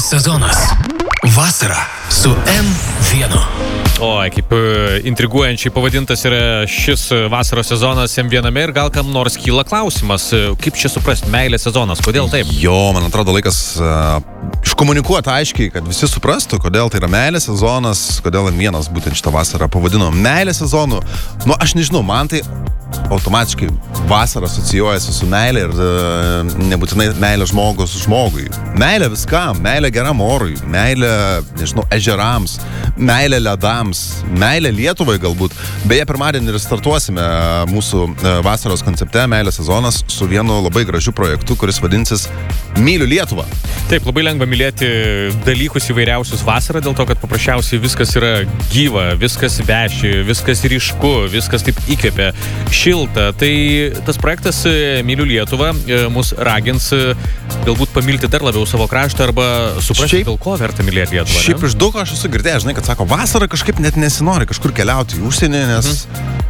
sezonas. Vasara su M1. Oi, kaip intriguojančiai pavadintas yra šis vasaros sezonas M1 ir gal kam nors kyla klausimas, kaip čia suprasti meilės sezonas, kodėl taip? Jo, man atrodo laikas iškomunikuoti aiškiai, kad visi suprastų, kodėl tai yra meilės sezonas, kodėl M1 būtent šitą vasarą pavadino meilės sezonu. Nu, aš nežinau, man tai automatiškai vasara asocijuojasi su meilė ir nebūtinai meilė žmogus žmogui. Meilė viskam, meilė geram orui, meilė, nežinau, ežerams, meilė ledams, meilė Lietuvai galbūt. Beje, pirmadienį ir startuosime mūsų vasaros koncepte meilės sezonas su vienu labai gražiu projektu, kuris vadinsis Myliu Lietuvą. Taip, labai lengva mylėti dalykus įvairiausius vasarą, dėl to, kad paprasčiausiai viskas yra gyva, viskas veši, viskas ryšku, viskas taip įkvepia, šilta. Tai tas projektas Myliu Lietuvą mus ragins galbūt pamilti dar labiau savo kraštą arba suprasti, dėl ko verta mylėti Lietuvą. Šiaip iš daug aš esu girdėjęs, žinai, kad sako, vasarą kažkaip net nesinori kažkur keliauti į užsienį, nes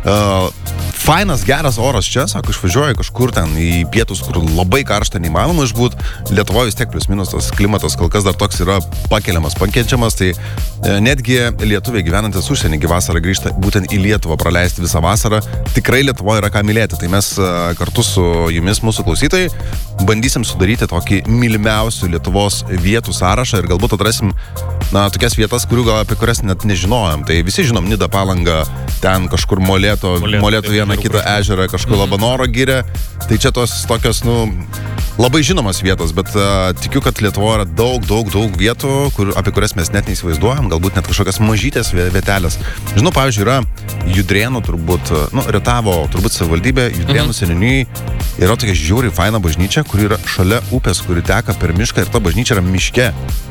fainas, geras oras čia, sako, išvažiuoja kažkur ten į pietus, kur labai karšta, neįmanoma išbūt. Lietuvoje vis tiek plius minus tas klimatas kol kas dar toks yra pakeliamas, pakenčiamas, tai netgi lietuviai gyvenantis užsienį vasarą grįžta būtent į Lietuvą praleisti visą vasarą. Tikrai Lietuvoje yra ką mylėti, tai mes kartu su jumis, mūsų klausytojai, bandysim sudaryti tokį mylimiausių Lietuvos vietų sąrašą ir galbūt atrasim, tokias vietas, apie kurias net nežinojom. Tai visi žinom Nidą, Palangą, ten kažkur Molėtų vieną kitą ežerą, kažkur Labanoro giria. Tai čia tos tokios, labai žinomas vietos, bet tikiu, kad Lietuvoje yra daug vietų, apie kurias mes net neįsivaizduojam, galbūt net kažkokias mažytės vietelės. Žinau, pavyzdžiui, yra Judrėnų turbūt, Rietavo turbūt savivaldybė, Judrėnų seniūnijai yra tokia žiauriai faina bažnyčia, kuri yra šalia upės, kuri teka per mišką ir ta bažnyčia yra miške.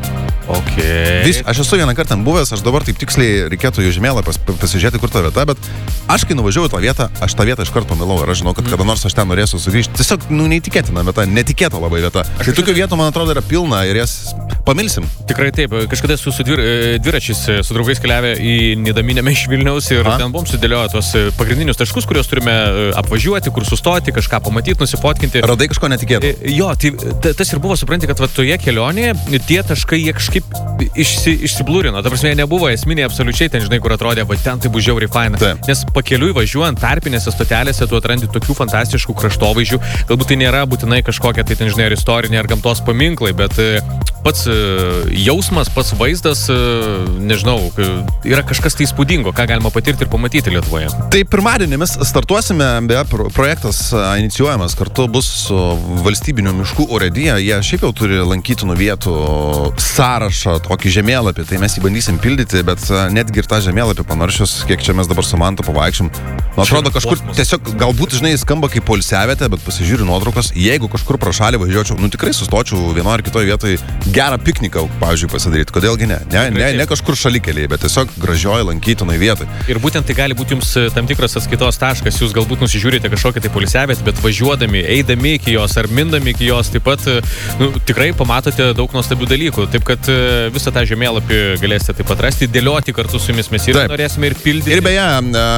Okay. Aš esu vieną kartą buvęs, aš dabar taip tiksliai reikėtų jų žemėlapį pasižiūrėti, kur ta vieta, bet aš kai nuvažiavau tą vietą, aš tą vietą iš karto pamilau ir aš žinau, kad kada nors aš ten norėsiu sugrįžti. Tiesiog, neįtikėtina vieta, netikėta labai vieta. Tai tokių vietų, man atrodo, yra pilna ir jas pamilsim. Tikrai taip. Kažkada su dviračiais su draugais keliavę į Nidaminėme iš Vilniaus ir ten buvom sudėlioję tuos pagrindinius taškus, kuriuos turime apvažiuoti, kur sustoti, kažką pamatyti, nusifotkinti. Radai kažko netikėto? Jo, tai tas ir buvo, supranti, kad toje kelionėje tie taškai jie kažkaip išsiblūrino. Ta prasme, nebuvo esminiai absoliučiai ten, žinai, kur atrodė, va ten tai bus žiauriai faina. Nes pakeliui važiuojant tarpinėse stotelėse tu atrandi tokių fantastiškų kraštovaizdžių. Galbūt tai nėra būtinai kažkokia tai ten, žinai, ar istorinė, ar gamtos paminklai, bet pats jausmas, pats vaizdas, nežinau, yra kažkas tai įspūdingo, ką galima patirti ir pamatyti Lietuvoje. Tai pirmadienį mes startuosime, projektas inicijuojamas kartu bus su valstybinių miškų urėdija. Jie šiaip jau turi lankytinų vietų sąrašą, tokį žemėlapį, tai mes jį bandysim pildyti, bet netgi ir tą žemėlapį panaršius, kiek čia mes dabar su Mantu pavaikščiam. Atrodo, kažkur tiesiog galbūt, žinai, skamba kaip poilsiavietė, bet pasižiūriu nuotraukas, jeigu kažkur pro šalį važiuočiau, tikrai sustočiau vienoje ar kitoje vietoje gerą pikniką, pavyzdžiui, pasidaryti. Kodėlgi ne? Ne kažkur šalikeliai, bet tiesiog gražioji lankytinai vietai. Ir būtent tai gali būti jums tam tikras atskaitos taškas. Jūs galbūt nusižiūrite kažkokią tai poilsiavietę, bet važiuodami, eidami iki jos ar mindami iki jos, taip pat tikrai pamatote daug nuostabių dalykų. Taip, kad visą tą žemėlapį galėsite taip atrasti, dėlioti kartu su jumis. Mes ir norėsime ir pildyti. Ir beje,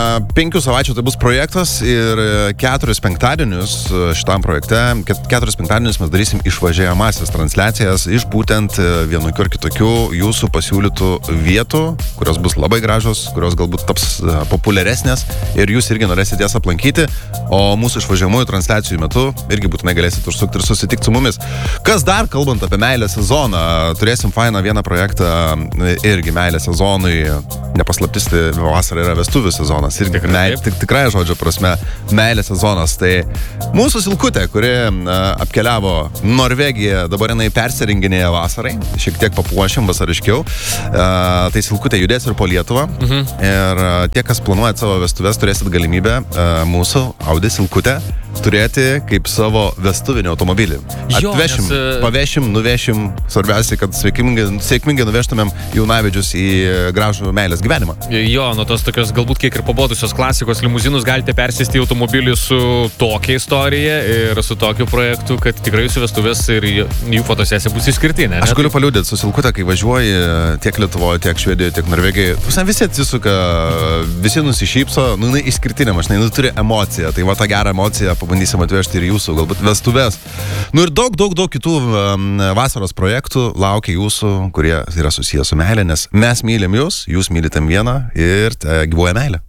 5 savaičių tai bus projektas ir 4 penktadienius šitam projekte, 4 penktadienius mes darysim išvažiuojamąsias transliacijas iš būtent vienokių ar kitokių jūsų pasiūlytų vietų, kurios bus labai gražios, kurios galbūt taps populiaresnės ir jūs irgi norėsite jas aplankyti, o mūsų išvažiuojamųjų transliacijų metu irgi būtinai galėsite užsukti ir susitikti su mumis. Kas dar, kalbant apie meilės sezoną, turėsim fainą vieną projektą irgi meilės sezonui, nepaslaptis, vasara yra vestuvių sezonas, irgi tikrai žodžio prasme meilės sezonas. Tai mūsų Silkutė, kuri apkeliavo Norvegiją, dabar jinai persirenginėja vasarai, šiek tiek papuošim vasariškiau, tai Silkutė judės ir po Lietuvą ir tie, kas planuojat savo vestuves, turėsit galimybę mūsų Audi Silkutę turėti kaip savo vestuvinį automobilį. Atvešim, pavešim, nuvešim, svarbiausia, kad sėkmingai nuvežtumėm jaunavedžius į gražų meilės draugės gyvenimą. Jo, nuo tos tokios galbūt kiek ir pabodusios klasikos limuzinus galite persėsti į automobilį su tokia istorija ir su tokiu projektu, kad tikrai jūsų vestuvės ir jų fotosesija bus išskirtinė. Aš galiu paliudyti, su Silkute, kai važiuoji tiek Lietuvoje, tiek Švedijoje, tiek Norvegijoje, visi atsisuka, visi nusišypso, jinai išskirtinė mašina, jinai turi emociją, tai va tą gerą emociją pabandysim atvežti ir jūsų, galbūt vestuvės. Ir daug kitų vasaros projektų laukia jūsų, kurie yra susijęs su meilė, nes mes mylim jūs mylite vieną ir gyvuoja meilė.